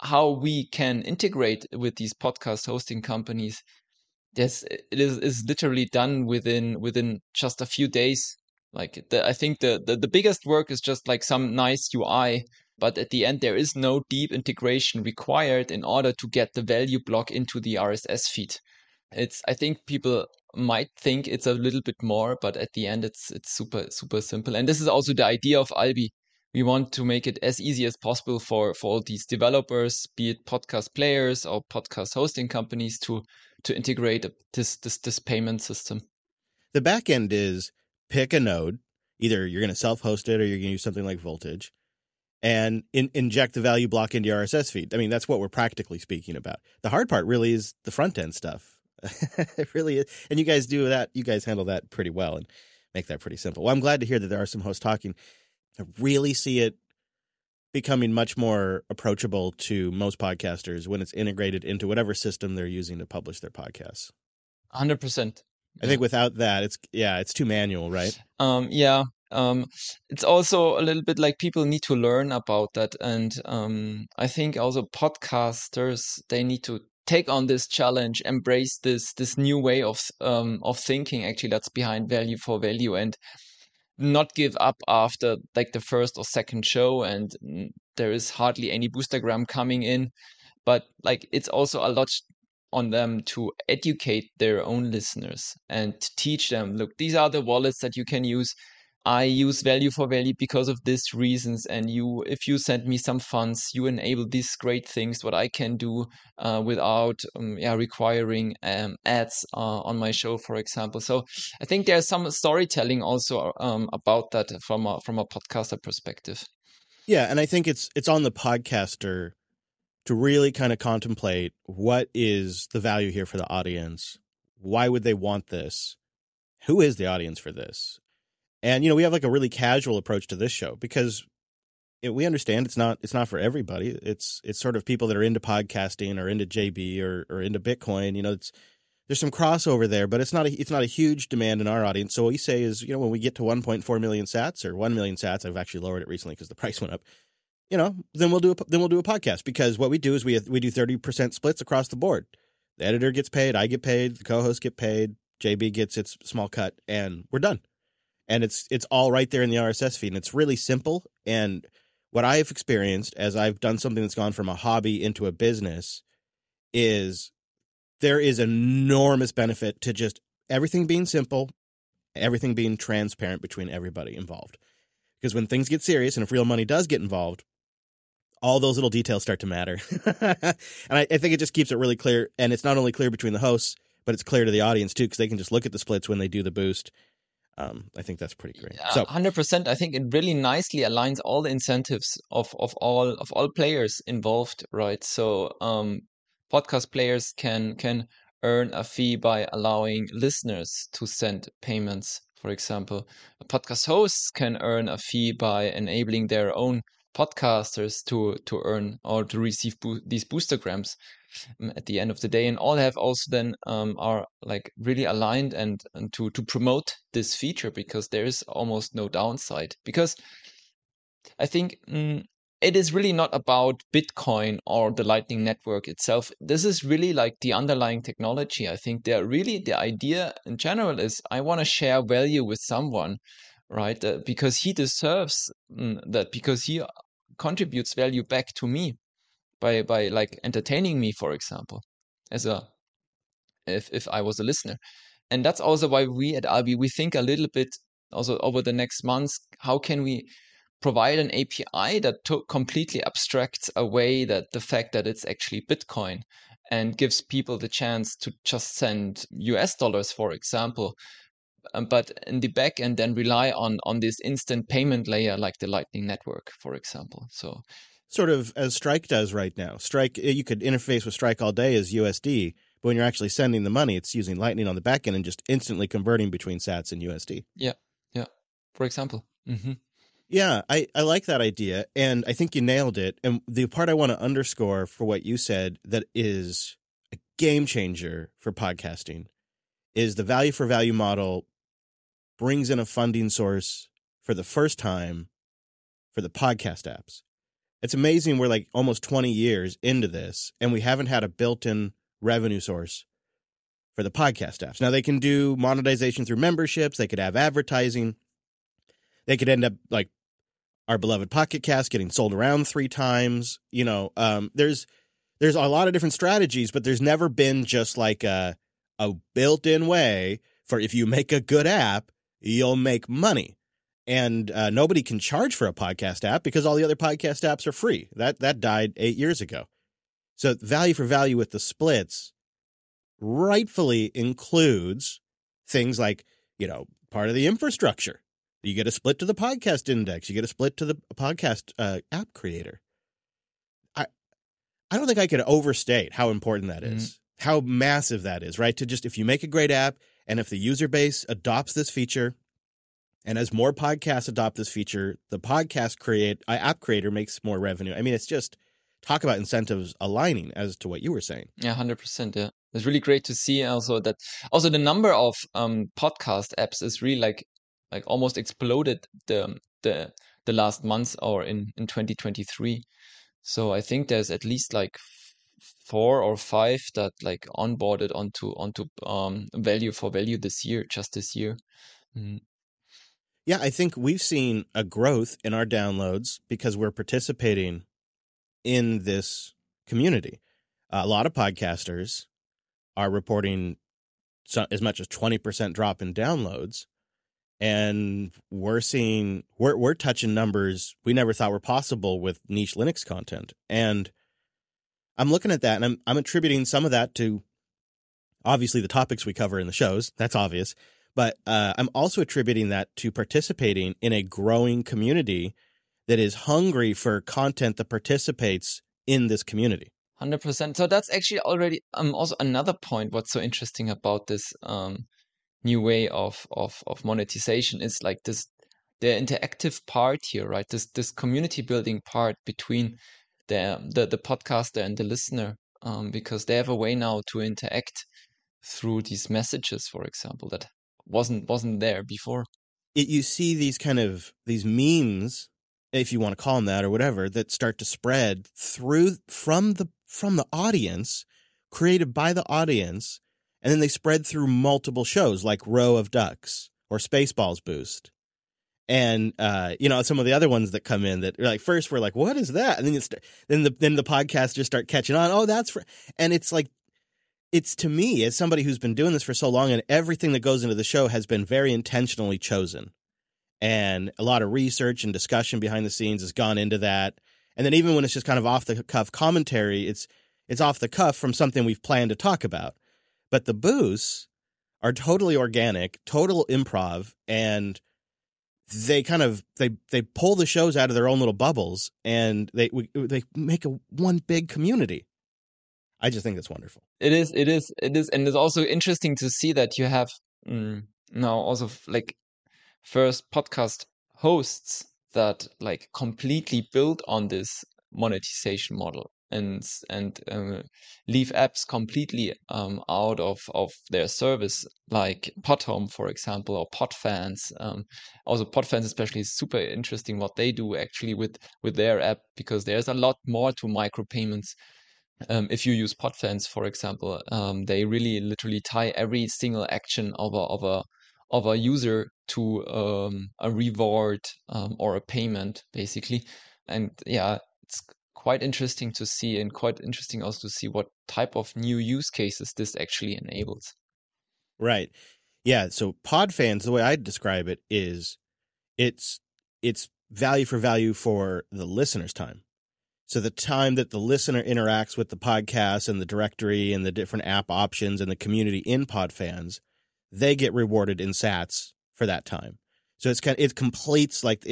how we can integrate with these podcast hosting companies, yes, it is literally done within just a few days. Like I think the biggest work is just like some nice UI, but at the end there is no deep integration required in order to get the value block into the RSS feed. I think people might think it's a little bit more, but at the end it's super simple. And this is also the idea of Albi. We want to make it as easy as possible for all these developers, be it podcast players or podcast hosting companies, to integrate this payment system. The back end is pick a node. Either you're going to self-host it or you're going to use something like Voltage and inject the value block into your RSS feed. I mean, that's what we're practically speaking about. The hard part really is the front end stuff. It really is. And you guys do that. You guys handle that pretty well and make that pretty simple. Well, I'm glad to hear that there are some hosts talking. I really see it becoming much more approachable to most podcasters when it's integrated into whatever system they're using to publish their podcasts. 100%. I think without that, it's too manual, right? It's also a little bit like people need to learn about that. And I think also podcasters, they need to take on this challenge, embrace this new way of thinking actually that's behind value for value, and not give up after like the first or second show and there is hardly any boostergram coming in. But like it's also a lot on them to educate their own listeners and teach them, look, these are the wallets that you can use. I use value for value because of these reasons, and if you send me some funds, you enable these great things what I can do without requiring ads on my show, for example. So I think there's some storytelling also about that from a podcaster perspective. Yeah, and I think it's on the podcaster to really kind of contemplate what is the value here for the audience. Why would they want this? Who is the audience for this? And, we have like a really casual approach to this show because we understand it's not for everybody. It's sort of people that are into podcasting or into JB or into Bitcoin. There's some crossover there, but it's not a huge demand in our audience. So what we say is, when we get to 1.4 million sats or 1 million sats, I've actually lowered it recently because the price went up. Then we'll do a podcast, because what we do is we do 30% splits across the board. The editor gets paid, I get paid, the co-host get paid, JB gets its small cut, and we're done. And it's all right there in the RSS feed, and it's really simple. And what I've experienced as I've done something that's gone from a hobby into a business is there is enormous benefit to just everything being simple, everything being transparent between everybody involved. Because when things get serious and if real money does get involved, all those little details start to matter. And I think it just keeps it really clear. And it's not only clear between the hosts, but it's clear to the audience too, because they can just look at the splits when they do the boost. I think that's pretty great. So 100%. I think it really nicely aligns all the incentives of all players involved, right? So podcast players can earn a fee by allowing listeners to send payments. For example, podcast hosts can earn a fee by enabling their own podcasters to earn or to receive these boostergrams at the end of the day, and all have also then are like really aligned and to promote this feature, because there is almost no downside. Because I think it is really not about Bitcoin or the Lightning Network itself. This is really like the underlying technology. I think the idea in general is I want to share value with someone, right? Because he deserves that, because he contributes value back to me by like entertaining me, for example, if I was a listener. And that's also why we at Albi, we think a little bit also over the next months, how can we provide an API that completely abstracts away the fact that it's actually Bitcoin, and gives people the chance to just send US dollars, for example, but in the back end then rely on this instant payment layer like the Lightning Network, for example. So sort of as Strike does right now. Strike, you could interface with Strike all day as USD, but when you're actually sending the money, it's using Lightning on the back end and just instantly converting between sats and USD. Yeah. For example. Mm-hmm. Yeah, I like that idea, and I think you nailed it. And the part I want to underscore for what you said that is a game changer for podcasting is the value for value model brings in a funding source for the first time for the podcast apps. It's amazing we're like almost 20 years into this, and we haven't had a built-in revenue source for the podcast apps. Now, they can do monetization through memberships. They could have advertising. They could end up like our beloved Pocket Cast getting sold around 3 times. There's a lot of different strategies, but there's never been just like a built-in way for if you make a good app, you'll make money. And nobody can charge for a podcast app because all the other podcast apps are free. That died 8 years ago. So value for value with the splits rightfully includes things like, part of the infrastructure. You get a split to the podcast index. You get a split to the podcast app creator. I don't think I could overstate how important that is, how massive that is, right? To just, if you make a great app and if the user base adopts this feature, and as more podcasts adopt this feature, the app creator makes more revenue. I mean, it's just talk about incentives aligning as to what you were saying. Yeah, 100%. Yeah, it's really great to see also that the number of podcast apps is really like almost exploded the last month or in 2023. So I think there's at least like 4 or 5 that like onboarded onto value for value this year. Yeah, I think we've seen a growth in our downloads because we're participating in this community. A lot of podcasters are reporting as much as 20% drop in downloads. And we're touching numbers we never thought were possible with niche Linux content. And I'm looking at that and I'm attributing some of that to obviously the topics we cover in the shows. That's obvious. But I'm also attributing that to participating in a growing community that is hungry for content that participates in this community. 100%. So that's actually already also another point. What's so interesting about this new way of monetization is like the interactive part here, right? This community building part between the podcaster and the listener, because they have a way now to interact through these messages, for example, that wasn't there before. You see these memes, if you want to call them that or whatever, that start to spread from the audience, created by the audience, and then they spread through multiple shows like Row of Ducks or Spaceballs Boost. And some of the other ones that come in that are like, first we're like, what is that? And then the podcasts just start catching on. Oh, and it's like, it's, to me, as somebody who's been doing this for so long, and everything that goes into the show has been very intentionally chosen. And a lot of research and discussion behind the scenes has gone into that. And then even when it's just kind of off the cuff commentary, it's off the cuff from something we've planned to talk about. But the boosts are totally organic, total improv, and they they pull the shows out of their own little bubbles, and they make one big community. I just think it's wonderful. It is, and it's also interesting to see that you have now also like first podcast hosts that like completely build on this monetization model and leave apps completely out of their service, like Podhome, for example, or Podfans. Also, Podfans especially is super interesting what they do actually with their app, because there's a lot more to micropayments. If you use Podfans, for example, they really literally tie every single action of a user to a reward or a payment, basically. And yeah, it's quite interesting to see, and quite interesting also to see what type of new use cases this actually enables. Right. Yeah. So Podfans, the way I describe it is it's value for the listener's time. So the time that the listener interacts with the podcast and the directory and the different app options and the community in Podfans, they get rewarded in sats for that time. So it completes, like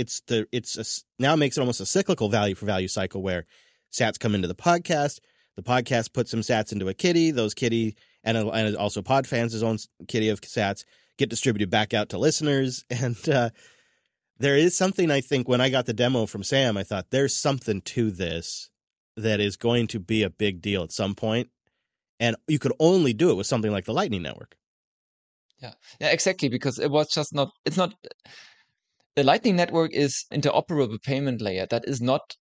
now makes it almost a cyclical value for value cycle where sats come into the podcast puts some sats into a kitty, those kitty and also Podfans' own kitty of sats get distributed back out to listeners. And there is something, I think, when I got the demo from Sam, I thought there's something to this that is going to be a big deal at some point. And you could only do it with something like the Lightning Network. Yeah, exactly. Because it's not, the Lightning Network is interoperable payment layer. That is not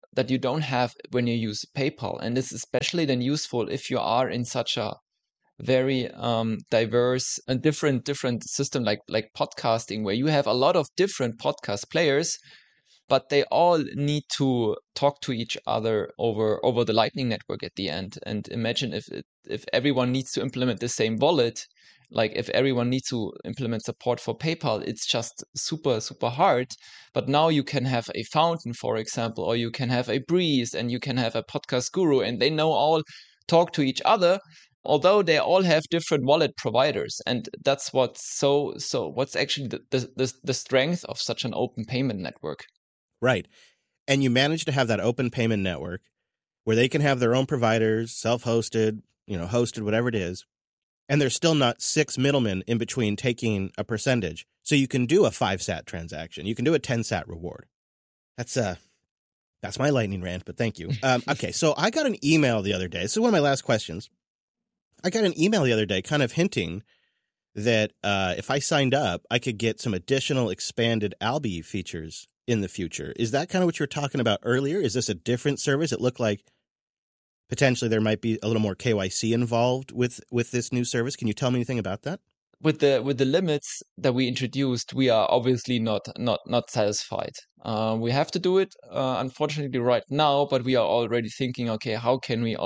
that you don't have when you use PayPal. And this is especially then useful if you are in such a very diverse and different system like podcasting, where you have a lot of different podcast players, but they all need to talk to each other over the Lightning Network at the end. And imagine if everyone needs to implement the same wallet, like if everyone needs to implement support for PayPal, it's just super hard. But now you can have a Fountain, for example, or you can have a Breeze, and you can have a Podcast Guru, and they know all talk to each other, although they all have different wallet providers. And that's what's what's actually the strength of such an open payment network. Right. And you manage to have that open payment network where they can have their own providers, self-hosted, hosted, whatever it is. And there's still not 6 middlemen in between taking a percentage. So you can do a 5-sat transaction. You can do a 10-sat reward. That's my lightning rant, but thank you. Okay, so I got an email the other day. This is one of my last questions. I got an email the other day kind of hinting that if I signed up, I could get some additional expanded Alby features in the future. Is that kind of what you were talking about earlier? Is this a different service? It looked like potentially there might be a little more KYC involved with this new service. Can you tell me anything about that? With the limits that we introduced, we are obviously not satisfied. We have to do it, unfortunately, right now, but we are already thinking, okay, how can we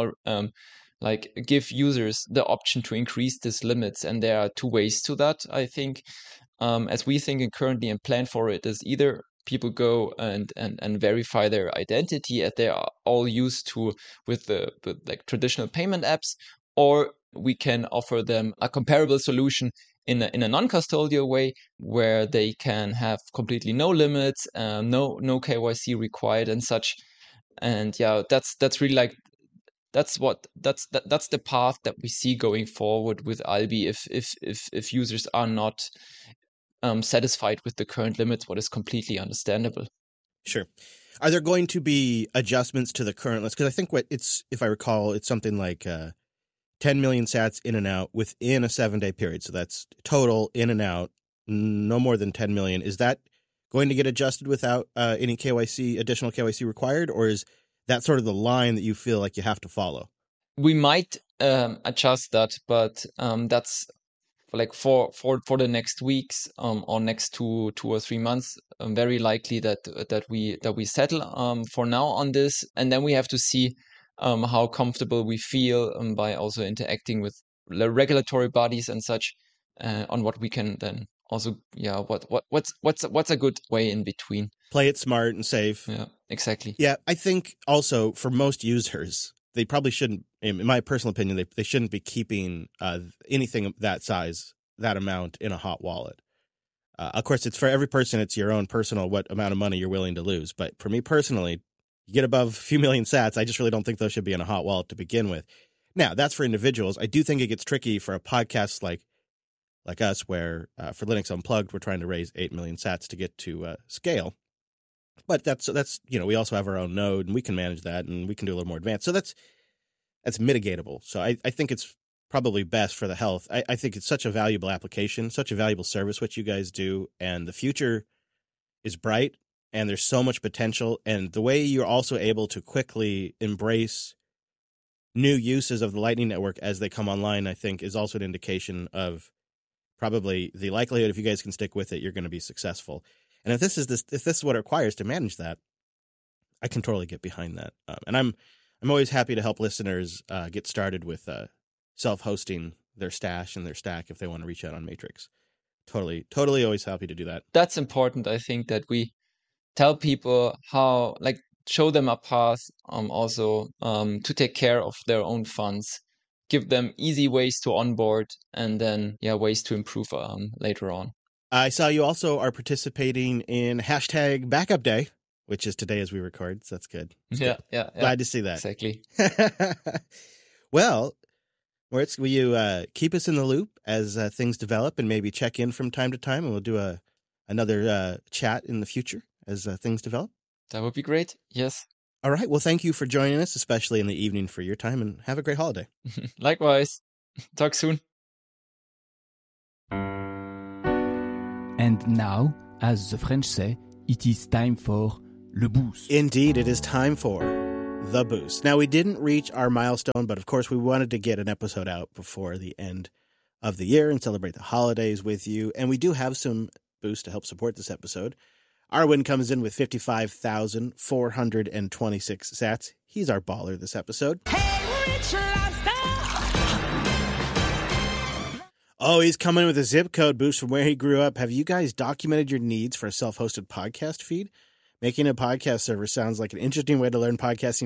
give users the option to increase these limits? And there are 2 ways to that, I think. As we think currently and plan for it, is either people go and verify their identity, as they are all used to with traditional payment apps, or we can offer them a comparable solution in a non-custodial way, where they can have completely no limits, no KYC required and such. And yeah, that's really that's the path that we see going forward with Alby. If users are not satisfied with the current limits, what is completely understandable. Sure. Are there going to be adjustments to the current list? Because I think if I recall, it's something like 10 million sats in and out within a 7-day period. So that's total in and out, no more than 10 million. Is that going to get adjusted without any additional KYC required? Or is that sort of the line that you feel like you have to follow? We might adjust that, but that's for the next weeks or next 2 or 3 months, very likely that we settle for now on this, and then we have to see how comfortable we feel by also interacting with the regulatory bodies and such on what we can then also what's a good way in between. Play it smart and safe. Yeah, exactly. Yeah, I think also for most users, they probably shouldn't, in my personal opinion, they shouldn't be keeping anything that size, that amount in a hot wallet. Of course, it's for every person, it's your own personal what amount of money you're willing to lose. But for me personally, you get above a few million sats, I just really don't think those should be in a hot wallet to begin with. Now, that's for individuals. I do think it gets tricky for a podcast like us, where for Linux Unplugged, we're trying to raise 8 million sats to get to scale. But that's we also have our own node, and we can manage that, and we can do a little more advanced. So that's mitigatable. So I think it's probably best for the health. I think it's such a valuable application, such a valuable service, what you guys do, and the future is bright, and there's so much potential. And the way you're also able to quickly embrace new uses of the Lightning Network as they come online, I think, is also an indication of probably the likelihood, if you guys can stick with it, you're going to be successful. And if this is what it requires to manage that, I can totally get behind that. And I'm always happy to help listeners get started with self-hosting their stash and their stack if they want to reach out on Matrix. Totally always happy to do that. That's important. I think that we tell people how, show them a path, also to take care of their own funds, give them easy ways to onboard, and then ways to improve later on. I saw you also are participating in #Backup Day, which is today as we record. So that's good. Yeah. Glad to see that. Exactly. Well, Moritz, will you keep us in the loop as things develop, and maybe check in from time to time, and we'll do another chat in the future as things develop? That would be great. Yes. All right. Well, thank you for joining us, especially in the evening, for your time, and have a great holiday. Likewise. Talk soon. And now, as the French say, it is time for Le boost. Indeed, it is time for the boost. Now, we didn't reach our milestone, but of course we wanted to get an episode out before the end of the year and celebrate the holidays with you. And we do have some boosts to help support this episode. Arwen comes in with 55,426 sats. He's our baller this episode. Hey, Rich Lobster! Oh, he's coming with a zip code boost from where he grew up. Have you guys documented your needs for a self-hosted podcast feed? Making a podcast server sounds like an interesting way to learn podcasting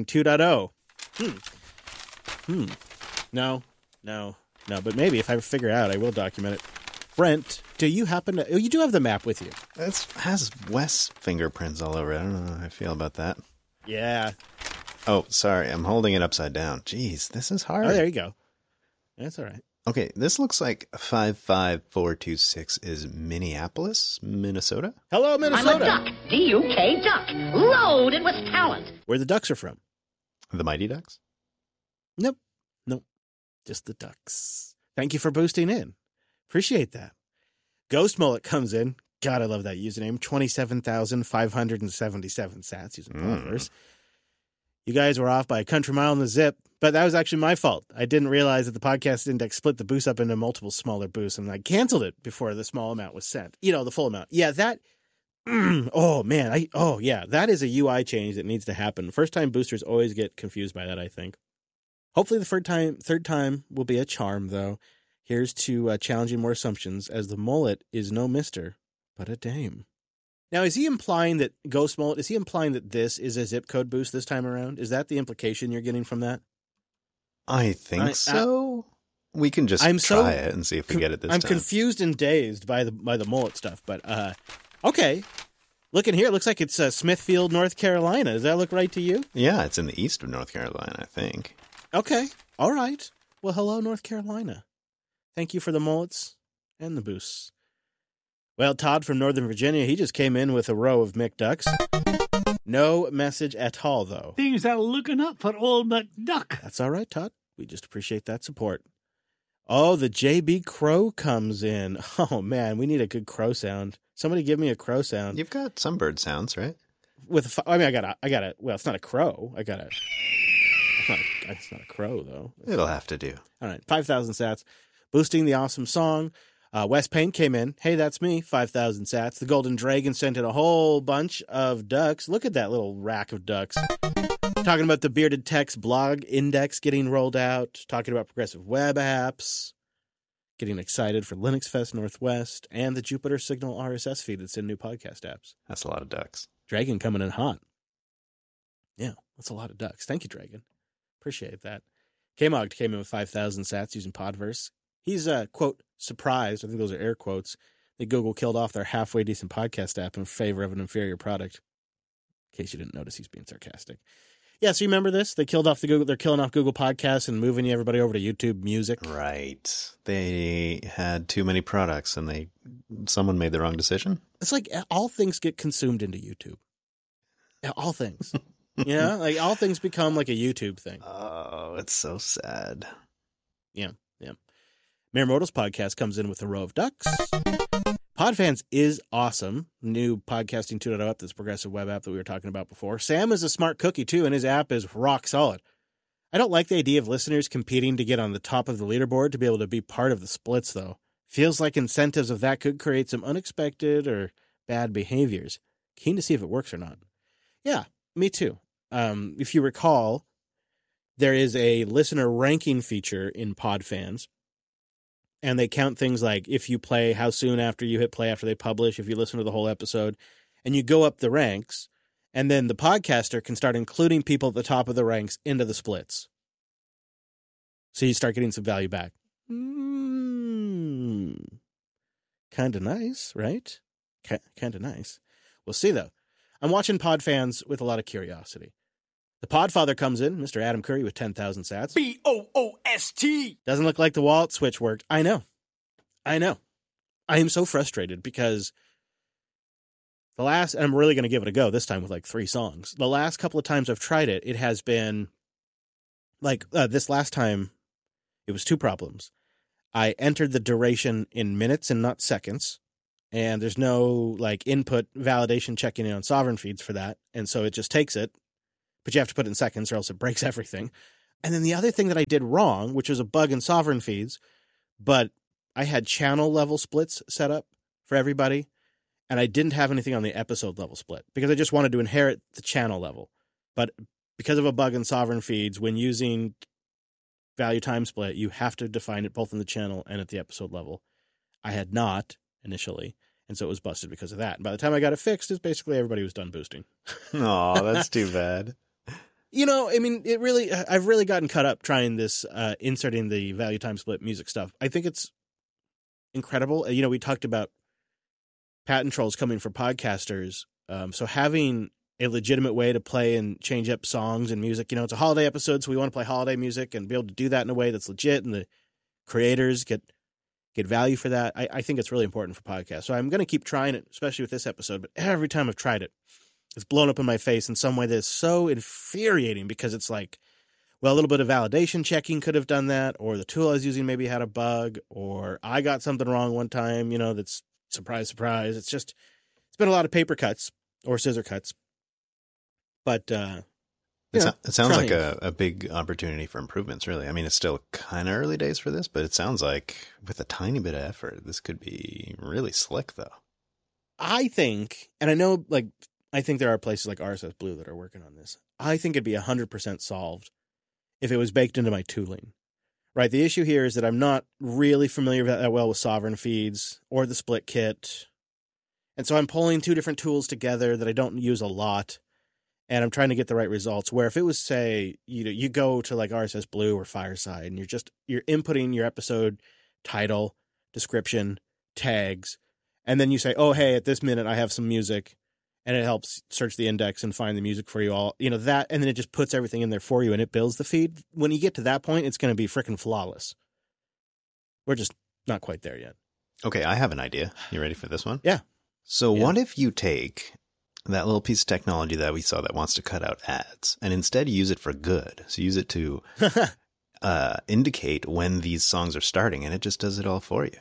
2.0. No. But maybe if I figure it out, I will document it. Brent, do you happen to... Oh, you do have the map with you. It has Wes fingerprints all over it. I don't know how I feel about that. Yeah. Oh, sorry. I'm holding it upside down. Jeez, this is hard. Oh, there you go. That's all right. Okay, this looks like 55426 is Minneapolis, Minnesota? Hello, Minnesota. I'm a duck, D-U-K duck, loaded with talent. Where the Ducks are from. The Mighty Ducks? Nope. Just the Ducks. Thank you for boosting in. Appreciate that. Ghost Mullet comes in. God, I love that username. 27,577 sats using Podverse. You guys were off by a country mile in the zip, but that was actually my fault. I didn't realize that the podcast index split the boost up into multiple smaller boosts, and I canceled it before the small amount was sent. The full amount. Yeah, that... oh, man. That is a UI change that needs to happen. First-time boosters always get confused by that, I think. Hopefully the third time will be a charm, though. Here's to challenging more assumptions, as the mullet is no mister, but a dame. Now, is he implying that Ghost Mullet, is he implying that this is a zip code boost this time around? Is that the implication you're getting from that? I think so. We can just try it and see if we get it this time. I'm confused and dazed by the mullet stuff, but okay. Looking here, it looks like it's Smithfield, North Carolina. Does that look right to you? Yeah, it's in the east of North Carolina, I think. Okay. All right. Well, hello, North Carolina. Thank you for the mullets and the boosts. Well, Todd from Northern Virginia, he just came in with a row of McDucks. No message at all, though. Things are looking up for old McDuck. That's all right, Todd. We just appreciate that support. Oh, the JB Crow comes in. Oh, man, we need a good crow sound. Somebody give me a crow sound. You've got some bird sounds, right? I got a, well, it's not a crow. It's not a crow, though. It'll have to do. All right, 5,000 sats. Boosting the awesome song. Wes Payne came in. Hey, that's me. 5,000 sats. The Golden Dragon sent in a whole bunch of ducks. Look at that little rack of ducks. Talking about the Bearded Text blog index getting rolled out. Talking about progressive web apps. Getting excited for Linux Fest Northwest. And the Jupiter Signal RSS feed that's in new podcast apps. That's a lot of ducks. Dragon coming in hot. Yeah, that's a lot of ducks. Thank you, Dragon. Appreciate that. Kmog came in with 5,000 sats using Podverse. He's, quote, surprised, I think those are air quotes, that Google killed off their halfway decent podcast app in favor of an inferior product. In case you didn't notice, he's being sarcastic. Yeah, so you remember this? They're killing off Google Podcasts and moving everybody over to YouTube Music. Right. They had too many products and someone made the wrong decision. It's like all things get consumed into YouTube. All things. Yeah, like all things become like a YouTube thing. Oh, it's so sad. Yeah. Mayor Modal's podcast comes in with a row of ducks. Podfans is awesome. New podcasting 2.0 app, this progressive web app that we were talking about before. Sam is a smart cookie too, and his app is rock solid. I don't like the idea of listeners competing to get on the top of the leaderboard to be able to be part of the splits, though. Feels like incentives of that could create some unexpected or bad behaviors. Keen to see if it works or not. Yeah, me too. If you recall, there is a listener ranking feature in Podfans, and they count things like if you play, how soon after you hit play after they publish, if you listen to the whole episode, and you go up the ranks, and then the podcaster can start including people at the top of the ranks into the splits. So you start getting some value back. Kind of nice, right? Kind of nice. We'll see, though. I'm watching Podfans with a lot of curiosity. The Podfather comes in, Mr. Adam Curry with 10,000 sats. BOOST. Doesn't look like the wallet switch worked. I know. I am so frustrated because I'm really going to give it a go this time with like 3 songs. The last couple of times I've tried it, it has been like this last time, it was 2 problems. I entered the duration in minutes and not seconds. and there's no like input validation checking in on sovereign feeds for that. And so it just takes it, but you have to put it in seconds or else it breaks everything. And then the other thing that I did wrong, which was a bug in sovereign feeds, but I had channel level splits set up for everybody, and I didn't have anything on the episode level split because I just wanted to inherit the channel level. But because of a bug in sovereign feeds, when using value time split, you have to define it both in the channel and at the episode level. I had not initially, and so it was busted because of that. And by the time I got it fixed, it's basically everybody was done boosting. Oh, that's too bad. You know, I mean, I've really gotten cut up trying this, inserting the value time split music stuff. I think it's incredible. You know, we talked about patent trolls coming from podcasters. So having a legitimate way to play and change up songs and music, you know, it's a holiday episode, so we want to play holiday music and be able to do that in a way that's legit, and the creators get value for that. I think it's really important for podcasts. So I'm going to keep trying it, especially with this episode. But every time I've tried it, it's blown up in my face in some way that's so infuriating, because it's like, well, a little bit of validation checking could have done that, or the tool I was using maybe had a bug, or I got something wrong one time, you know, that's surprise, surprise. It's been a lot of paper cuts or scissor cuts. But it sounds like a big opportunity for improvements, really. I mean, it's still kind of early days for this, but it sounds like with a tiny bit of effort, this could be really slick, though. I think, and I know, like, I think there are places like RSS Blue that are working on this. I think it'd be 100% solved if it was baked into my tooling, right? The issue here is that I'm not really familiar that well with sovereign feeds or the split kit. And so I'm pulling two different tools together that I don't use a lot. And I'm trying to get the right results, where if it was, say, you go to like RSS Blue or Fireside, and you're inputting your episode title, description, tags, and then you say, oh, hey, at this minute I have some music, and it helps search the index and find the music for you all, you know, that, and then it just puts everything in there for you and it builds the feed. When you get to that point, it's going to be freaking flawless. We're just not quite there yet. Okay, I have an idea. You ready for this one? Yeah. So what if you take that little piece of technology that we saw that wants to cut out ads, and instead use it for good? So use it to indicate when these songs are starting, and it just does it all for you.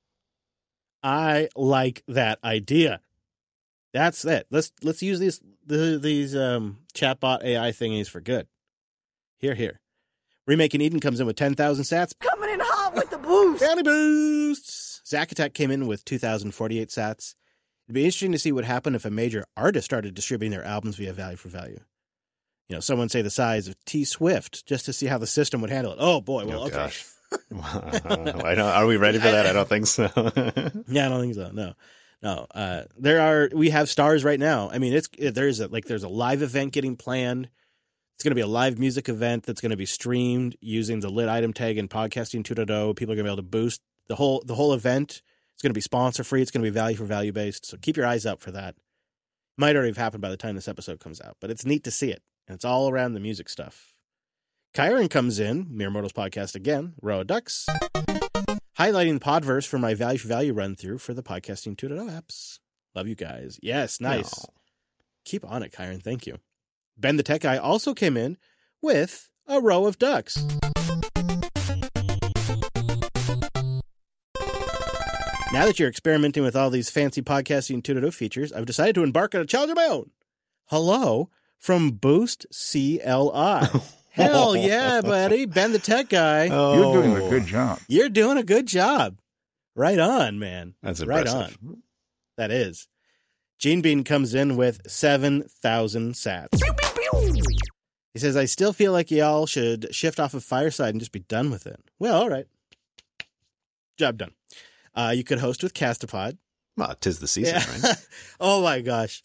I like that idea. That's it. Let's use these chatbot AI thingies for good. Here. Remaking Eden comes in with 10,000 sats. Coming in hot with the boost. Bounty boosts. Zack Attack came in with 2,048 sats. It'd be interesting to see what happened if a major artist started distributing their albums via value for value. You know, someone say the size of T Swift, just to see how the system would handle it. Oh boy, well, okay. Gosh. Are we ready for that? I don't think so. Yeah, I don't think so. No. We have stars right now. I mean, there's a live event getting planned. It's going to be a live music event that's going to be streamed using the lit item tag and Podcasting 2.0. People are going to be able to boost the whole event. It's going to be sponsor free. It's going to be value for value based. So keep your eyes out for that. Might already have happened by the time this episode comes out, but it's neat to see it. And it's all around the music stuff. Kyron comes in, Mere Mortals podcast again, Row of Ducks, highlighting the Podverse for my value for value run through for the Podcasting 2.0 apps. Love you guys. Yes, nice. Oh. Keep on it, Kyron. Thank you. Ben the Tech Guy also came in with a row of ducks. Now that you're experimenting with all these fancy Podcasting 2.0 features, I've decided to embark on a challenge of my own. Hello from Boost CLI. Hell yeah, buddy. Ben the Tech Guy. Oh. You're doing a good job. You're doing a good job. Right on, man. That's impressive. Right on. That is. Gene Bean comes in with 7,000 sats. He says, I still feel like y'all should shift off of Fireside and just be done with it. Well, all right. Job done. You could host with Castapod. Well, 'tis the season, right? Oh my gosh.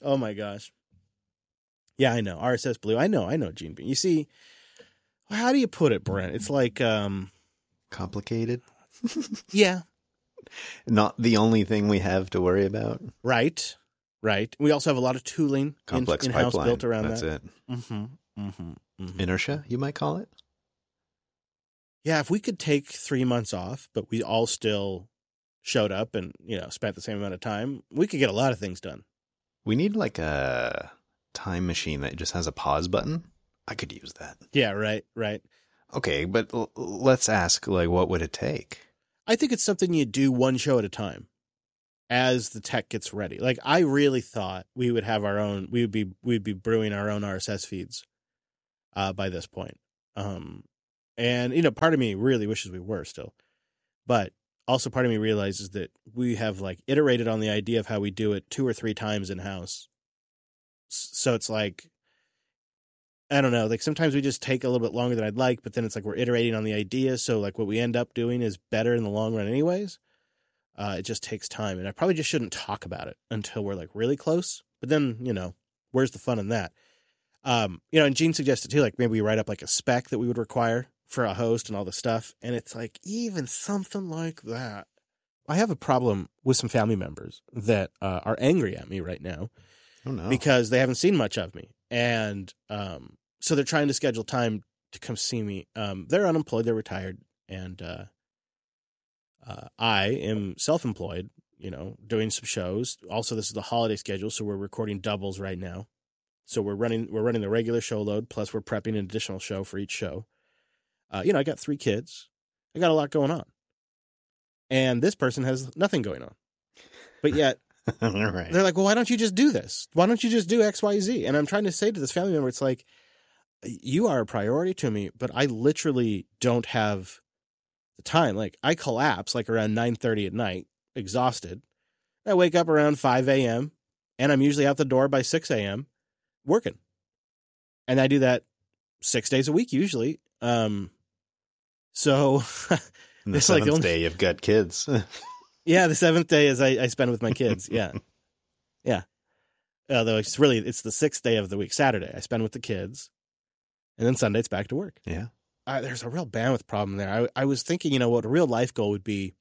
Yeah, I know. RSS Blue. I know, Gene Bean. You see, how do you put it, Brent? It's like complicated. Yeah. Not the only thing we have to worry about. Right. We also have a lot of tooling complex in-house pipeline built around That's that. it. Inertia, you might call it. Yeah, if we could take 3 months off, but we all still showed up and, spent the same amount of time, we could get a lot of things done. We need like a time machine that just has a pause button. I could use that. Yeah, right. Okay, but let's ask, what would it take? I think it's something you do one show at a time. as the tech gets ready. Like, I really thought we would have our own, we'd be brewing our own RSS feeds by this point. And, you know, part of me really wishes we were still, but also part of me realizes that we have like iterated on the idea of how we do it 2 or 3 times in house. So it's like, I don't know, like sometimes we just take a little bit longer than I'd like, but then it's like we're iterating on the idea. So like what we end up doing is better in the long run anyways. It just takes time. And I probably just shouldn't talk about it until we're like really close. But then, you know, where's the fun in that? You know, and Gene suggested too, like maybe we write up like a spec that we would require for a host and all the stuff. And it's like, even something like that. I have a problem with some family members that are angry at me right now. Oh, no. Because they haven't seen much of me. And so they're trying to schedule time to come see me. They're unemployed, they're retired, and I am self-employed, you know, doing some shows. Also, this is the holiday schedule, so we're recording doubles right now. So we're running the regular show load, plus we're prepping an additional show for each show. You know, I got 3 kids. I got a lot going on. And this person has nothing going on. But yet, right. They're like, well, why don't you just do this? Why don't you just do X, Y, Z? And I'm trying to say to this family member, it's like, you are a priority to me, but I literally don't have the time. Like, I collapse like around 9:30 at night, exhausted. I wake up around 5 a.m., and I'm usually out the door by 6 a.m. working. And I do that 6 days a week usually. So and the 7th day you've got kids. Yeah, the 7th day is I spend with my kids. Yeah. Yeah. Although it's the 6th day of the week, Saturday. I spend with the kids. And then Sunday it's back to work. Yeah. There's a real bandwidth problem there. I was thinking, you know, what a real life goal would be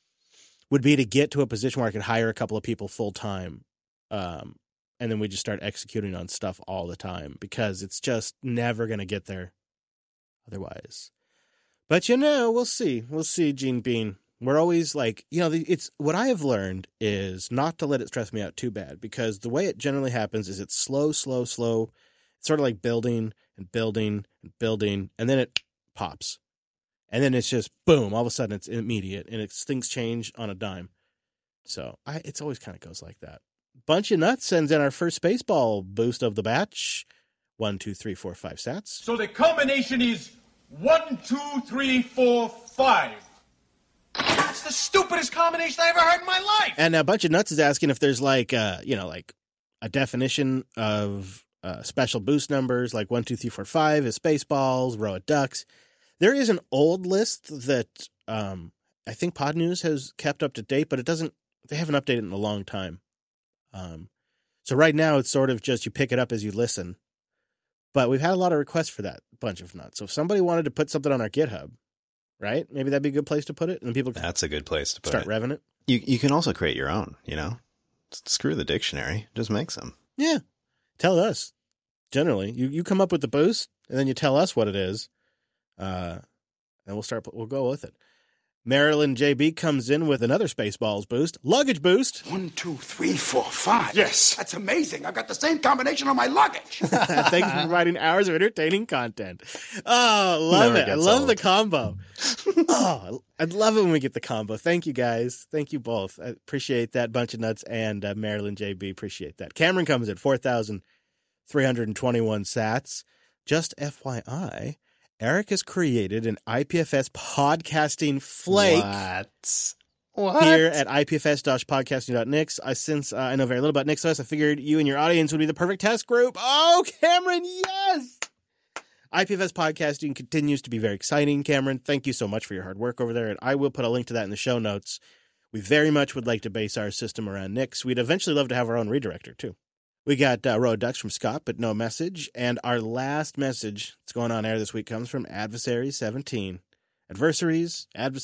to get to a position where I could hire a couple of people full time. And then we just start executing on stuff all the time, because it's just never going to get there otherwise. But, you know, we'll see. We'll see, Gene Bean. We're always like, you know, it's what I have learned is not to let it stress me out too bad, because the way it generally happens is it's slow, slow, slow. It's sort of like building and building and building, and then it pops. And then it's just boom, all of a sudden it's immediate, and things change on a dime. So it's always kind of goes like that. Bunch of Nuts sends in our first Spaceball boost of the batch. 1, 2, 3, 4, 5 sats. So the combination is 1, 2, 3, 4, 5. That's the stupidest combination I ever heard in my life. And a Bunch of Nuts is asking if there's like, you know, like a definition of special boost numbers, like 1, 2, 3, 4, 5 is Spaceballs, row of ducks. There is an old list that I think Pod News has kept up to date, but they haven't updated it in a long time. So right now it's sort of just you pick it up as you listen. But we've had a lot of requests for that Bunch of Nuts. So if somebody wanted to put something on our GitHub, right? Maybe that'd be a good place to put it, and people That's a good place to put start revving it. You can also create your own, you know? Screw the dictionary. Just make some. Yeah. Tell us. Generally, you come up with the boost, and then you tell us what it is, and we'll go with it. Marilyn JB comes in with another Spaceballs boost. Luggage boost. 1, 2, 3, 4, 5. Yes. That's amazing. I've got the same combination on my luggage. Thanks for providing hours of entertaining content. Oh, love it. I love the combo. Oh, I'd love it when we get the combo. Thank you, guys. Thank you both. I appreciate that. Bunch of Nuts and Marilyn JB. Appreciate that. Cameron comes in 4,321 sats. Just FYI, Eric has created an IPFS podcasting flake. What? Here at ipfs-podcasting.nix. Since I know very little about Nixos, I figured you and your audience would be the perfect test group. Oh, Cameron, yes! IPFS podcasting continues to be very exciting, Cameron. Thank you so much for your hard work over there, and I will put a link to that in the show notes. We very much would like to base our system around Nix. We'd eventually love to have our own redirector, too. We got row of ducks from Scott, but no message. And our last message that's going on air this week comes from Adversaries17. Adversaries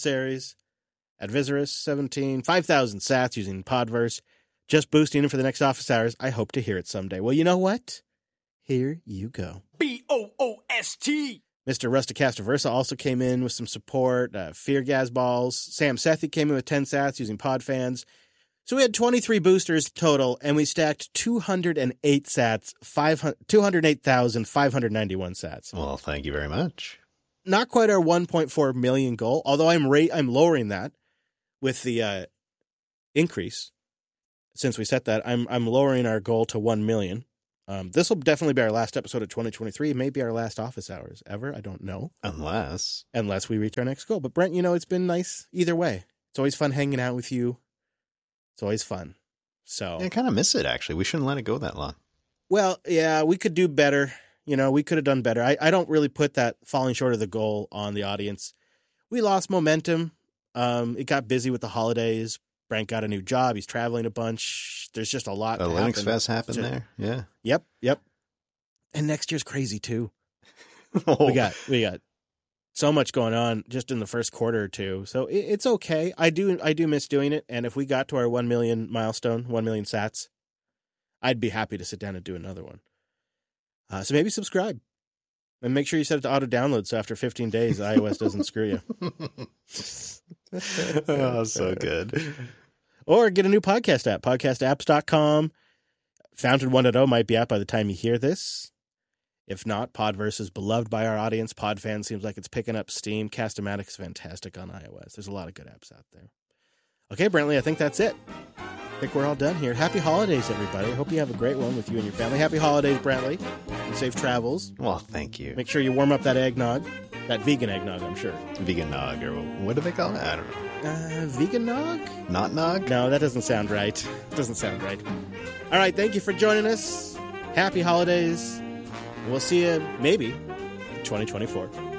17, 5,000 sats using Podverse. Just boosting in for the next office hours. I hope to hear it someday. Well, you know what? Here you go. BOOST. Mr. Rusticastaversa also came in with some support. Fear Gas Balls. Sam Sethi came in with 10 sats using Podfans. So we had 23 boosters total, and we stacked 208 sats, 208,591 sats. Well, thank you very much. Not quite our 1.4 million goal, although I'm lowering that with the increase since we set that, I'm lowering our goal to 1 million. This will definitely be our last episode of 2023. It may be our last office hours ever. I don't know. Unless we reach our next goal. But Brent, it's been nice either way. It's always fun hanging out with you. It's always fun. So I kind of miss it, actually. We shouldn't let it go that long. Well, yeah, we could do better. We could have done better. I don't really put that falling short of the goal on the audience. We lost momentum. It got busy with the holidays. Brent got a new job. He's traveling a bunch. There's just a lot. A Linux Fest happened there. Yeah. Yep. And next year's crazy too. We got so much going on just in the first quarter or two. So it's okay. I do miss doing it. And if we got to our 1 million milestone, 1 million sats, I'd be happy to sit down and do another one. So maybe subscribe and make sure you set it to auto download. So after 15 days, iOS doesn't screw you. Oh, so good. Or get a new podcast app, podcastapps.com. Fountain 1.0 might be out by the time you hear this. If not, Podverse is beloved by our audience. Podfan seems like it's picking up steam. Cast-O-Matic is fantastic on iOS. There's a lot of good apps out there. Okay, Brentley, I think that's it. I think we're all done here. Happy holidays, everybody. I hope you have a great one with you and your family. Happy holidays, Brantley, and safe travels. Well, thank you. Make sure you warm up that eggnog. That vegan eggnog, I'm sure. Vegan nog, or what do they call it? I don't know. Vegan nog? Not nog? No, that doesn't sound right. Doesn't sound right. All right, thank you for joining us. Happy holidays. We'll see you maybe in 2024.